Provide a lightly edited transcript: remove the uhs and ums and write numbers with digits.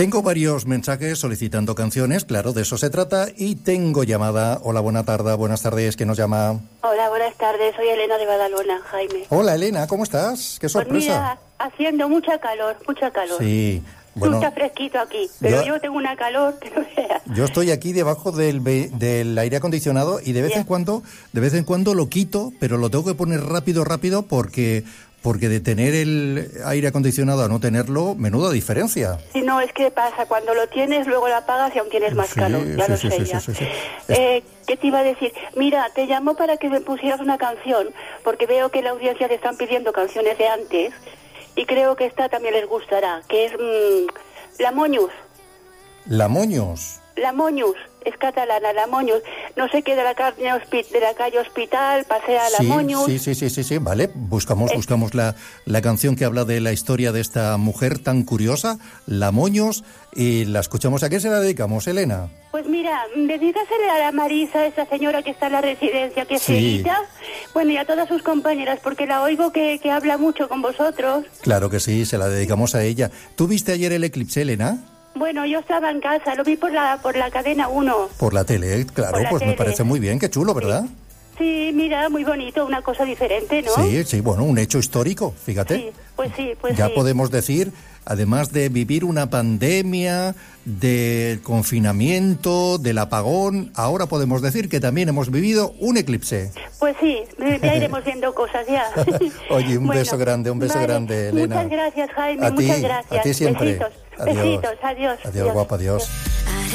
Tengo varios mensajes solicitando canciones, claro, de eso se trata, y tengo llamada. Hola, buenas tardes, ¿quién nos llama? Hola, buenas tardes, soy Elena de Badalona, Jaime. Hola, Elena, ¿cómo estás? ¡Qué sorpresa! Pues mira, haciendo mucha calor. Sí, bueno... Está fresquito aquí, pero yo tengo una calor que no veas. Yo estoy aquí debajo del aire acondicionado y de vez en cuando lo quito, pero lo tengo que poner rápido porque de tener el aire acondicionado a no tenerlo, menuda diferencia. Sí, no, es que pasa, cuando lo tienes, luego lo apagas y aún tienes más calor, ya lo sé ya. Sí. ¿Qué te iba a decir? Mira, te llamo para que me pusieras una canción, porque veo que la audiencia te están pidiendo canciones de antes, y creo que esta también les gustará, que es La Moñus. ¿La Moñus? La Moñus, es catalana, La Moñus. No sé qué de la calle Hospital, pasea La Moñus. Sí, vale. Buscamos la canción que habla de la historia de esta mujer tan curiosa, La Moñus, y la escuchamos. ¿A qué se la dedicamos, Elena? Pues mira, dedícasele a la Marisa, esa señora que está en la residencia, que es ceguita. Bueno, y a todas sus compañeras, porque la oigo que habla mucho con vosotros. Claro que sí, se la dedicamos a ella. ¿Tú viste ayer el eclipse, Elena? Bueno, yo estaba en casa, lo vi por la cadena 1. Por la tele, claro, pues me parece muy bien, qué chulo, ¿verdad? Sí, mira, muy bonito, una cosa diferente, ¿no? Sí, bueno, un hecho histórico, fíjate. Sí, ya podemos decir, además de vivir una pandemia, del confinamiento, del apagón, ahora podemos decir que también hemos vivido un eclipse. Pues sí, ya iremos viendo cosas ya. Oye, un beso grande, grande, Elena. Muchas gracias, Jaime, muchas gracias. A ti siempre. Besitos, adiós. Adiós, guapa, adiós.